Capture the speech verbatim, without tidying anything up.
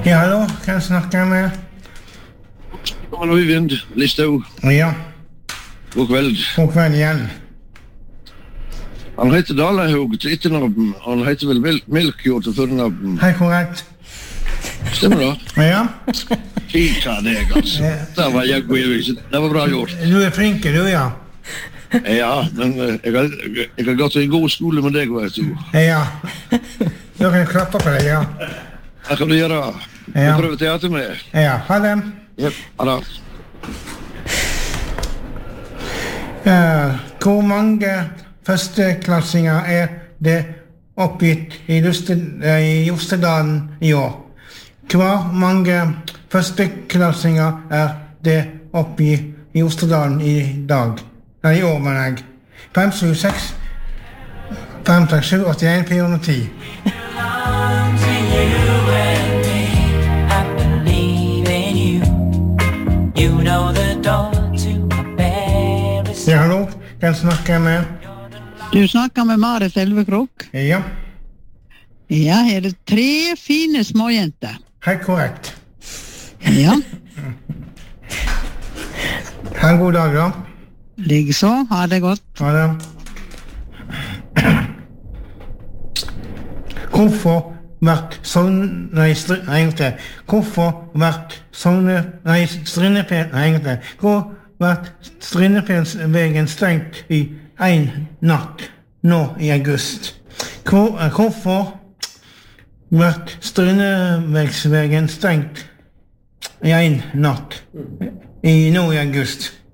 Ja, hallo, kan jeg snakke med? Hallo, Øyvind Listhaug. Ja. God kveld. God kveld igjen. Han heter Dalahaug til etternavn. Han heter vel Mel Melkjord til fornavn. Hei, korrekt. Stemmer det? Ja. Fika deg, altså. Det var jeg god i Det var bra gjort. Du er flink, du, ja. Ja, men uh, jeg, har, jeg har gått i en god skole med deg, vet du. Ja. Da kan jeg klappe på deg, ja. Hva kan du gjøre? Ja. Du prøver teater med. Ja, ha det. Ja, ha det. Uh, hvor mange førsteklassinger er det oppgitt i, Lusted, uh, i Jostedalen i år? Hvor mange førsteklassinger er det oppgitt i Jostedalen i dag? Nei, i år, mener jeg. fem sju seks fem seks sju åtte en fire hundre ti. Ja, hallo, kan jeg snakke med? Du snakker med Marit Elvekrok. Ja. Ja, her er det tre fine småjenter. Helt korrekt. Ja. Ha en god dag, da. Likeså, ha det godt. Ha det. Hvorfor vært sånn... Nei, str... Nei, egentlig. Hvorfor vært sånne... Nei, Strindefjell... Nei, egentlig. Hvor vært Strindefjellsvegen stengt i en natt nå i august? Hvor, hvorfor vært Strindefjellsvegen stengt i en natt i nå i august?